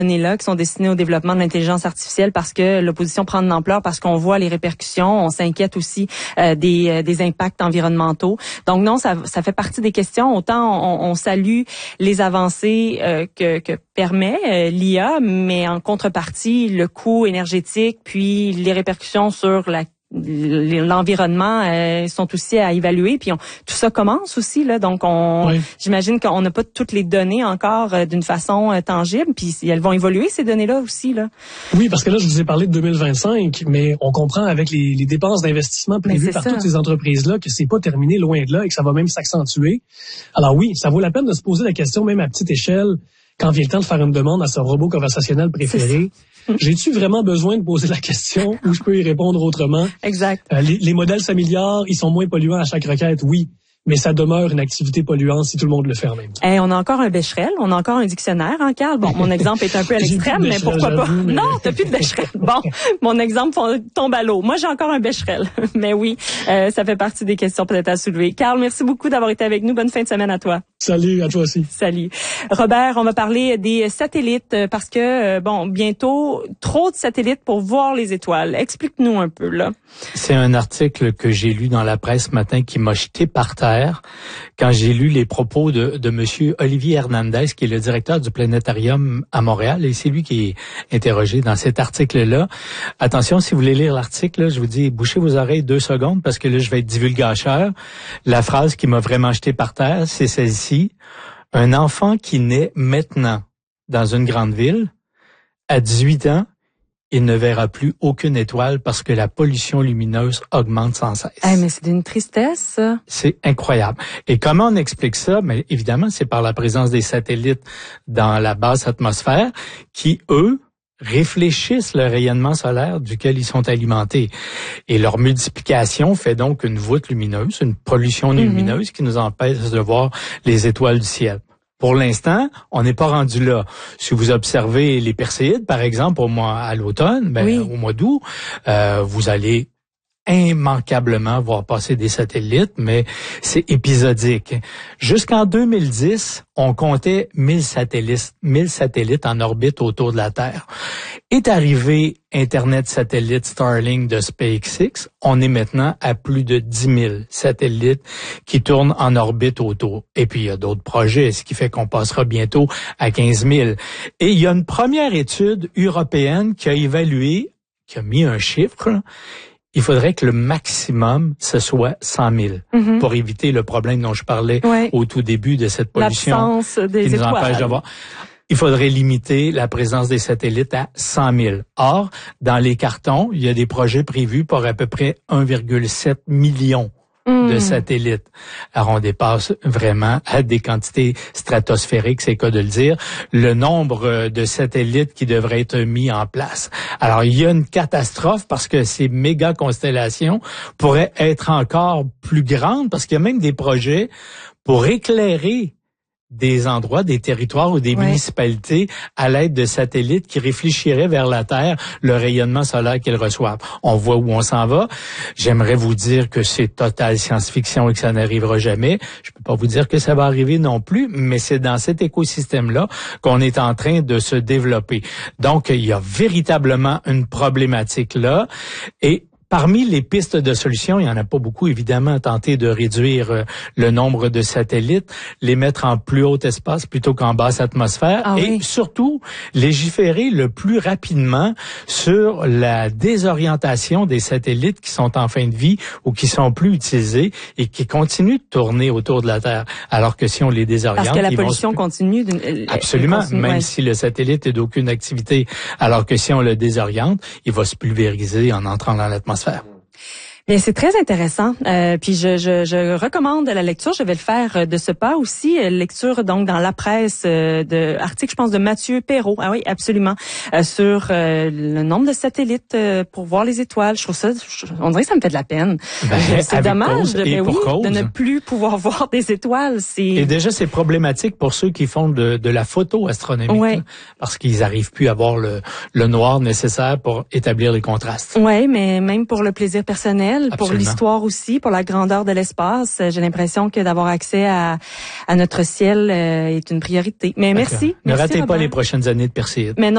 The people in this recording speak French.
données-là qui sont destinées au développement de l'intelligence artificielle parce que l'opposition prend de l'ampleur, parce qu'on voit les répercussions, on s'inquiète aussi des impacts environnementaux. Donc non, ça fait partie des questions. Autant on salue les avancées que permet l'IA, mais en contrepartie, le coût énergétique puis les répercussions sur l'environnement sont aussi à évaluer, puis tout ça commence aussi là, donc j'imagine qu'on n'a pas toutes les données encore d'une façon tangible, puis elles vont évoluer ces données-là aussi là. Oui, parce que là je vous ai parlé de 2025, mais on comprend avec les dépenses d'investissement prévues par toutes ces entreprises-là que c'est pas terminé, loin de là, et que ça va même s'accentuer. Alors oui, ça vaut la peine de se poser la question même à petite échelle quand vient le temps de faire une demande à son robot conversationnel préféré. J'ai-tu vraiment besoin de poser la question ou je peux y répondre autrement? Exact. Les modèles s'améliorent, ils sont moins polluants à chaque requête, oui. Mais ça demeure une activité polluante si tout le monde le fait en même temps. On a encore un Becherel, on a encore un dictionnaire, hein, Carl? Bon, mon exemple est un peu à l'extrême, mais pourquoi pas? Mais... Non, t'as plus de Becherel. Bon, mon exemple tombe à l'eau. Moi, j'ai encore un Becherel. Mais oui, ça fait partie des questions peut-être à soulever. Carl, merci beaucoup d'avoir été avec nous. Bonne fin de semaine à toi. Salut, à toi aussi. Salut. Robert, on va parler des satellites parce que, bientôt, trop de satellites pour voir les étoiles. Explique-nous un peu, là. C'est un article que j'ai lu dans la presse ce matin qui m'a jeté par terre quand j'ai lu les propos de monsieur Olivier Hernandez, qui est le directeur du planétarium à Montréal, et c'est lui qui est interrogé dans cet article-là. Attention, si vous voulez lire l'article, là, je vous dis, bouchez vos oreilles 2 secondes parce que là, je vais être divulgateur. La phrase qui m'a vraiment jeté par terre, c'est celle-ci. Un enfant qui naît maintenant dans une grande ville, à 18 ans, il ne verra plus aucune étoile parce que la pollution lumineuse augmente sans cesse. Mais c'est d'une tristesse, ça. C'est incroyable. Et comment on explique ça? Mais évidemment, c'est par la présence des satellites dans la basse atmosphère qui, eux, réfléchissent le rayonnement solaire duquel ils sont alimentés. Et leur multiplication fait donc une voûte lumineuse, une pollution lumineuse qui nous empêche de voir les étoiles du ciel. Pour l'instant, on n'est pas rendu là. Si vous observez les Perséides, par exemple, à l'automne, au mois d'août, vous allez immanquablement voir passer des satellites, mais c'est épisodique. Jusqu'en 2010, on comptait 1000 satellites en orbite autour de la Terre. Est arrivé Internet satellite Starlink de SpaceX, on est maintenant à plus de 10 000 satellites qui tournent en orbite autour. Et puis, il y a d'autres projets, ce qui fait qu'on passera bientôt à 15 000. Et il y a une première étude européenne qui a évalué, qui a mis un chiffre. Il faudrait que le maximum, ce soit 100 000 pour éviter le problème dont je parlais au tout début de cette pollution des qui nous empêche de voir. Il faudrait limiter la présence des satellites à 100 000. Or, dans les cartons, il y a des projets prévus pour à peu près 1,7 million de satellites. Alors, on dépasse vraiment à des quantités stratosphériques, c'est le cas de le dire, le nombre de satellites qui devraient être mis en place. Alors, il y a une catastrophe parce que ces méga constellations pourraient être encore plus grandes parce qu'il y a même des projets pour éclairer des endroits, des territoires ou des municipalités à l'aide de satellites qui réfléchiraient vers la Terre le rayonnement solaire qu'ils reçoivent. On voit où on s'en va. J'aimerais vous dire que c'est total science-fiction et que ça n'arrivera jamais. Je peux pas vous dire que ça va arriver non plus, mais c'est dans cet écosystème-là qu'on est en train de se développer. Donc, il y a véritablement une problématique là et parmi les pistes de solutions, il n'y en a pas beaucoup, évidemment, tenter de réduire le nombre de satellites, les mettre en plus haut espace plutôt qu'en basse atmosphère et surtout légiférer le plus rapidement sur la désorientation des satellites qui sont en fin de vie ou qui sont plus utilisés et qui continuent de tourner autour de la Terre. Alors que si on les désoriente... Parce que la pollution continue. Absolument, même si le satellite est d'aucune activité. Alors que si on le désoriente, il va se pulvériser en entrant dans l'atmosphère. Bien, c'est très intéressant. Puis je recommande la lecture. Je vais le faire de ce pas aussi. Lecture donc dans la presse de article, je pense, de Mathieu Perrault. Ah oui, absolument. Sur le nombre de satellites pour voir les étoiles. Je trouve ça, on dirait que ça me fait de la peine. C'est dommage, de ne plus pouvoir voir des étoiles. Et déjà, c'est problématique pour ceux qui font de la photo astronomique, parce qu'ils n'arrivent plus à voir le noir nécessaire pour établir les contrastes. Oui, mais même pour le plaisir personnel. Absolument. Pour l'histoire aussi, pour la grandeur de l'espace. J'ai l'impression que d'avoir accès à notre ciel est une priorité. Mais merci. Ne ratez pas les prochaines années de Perséide.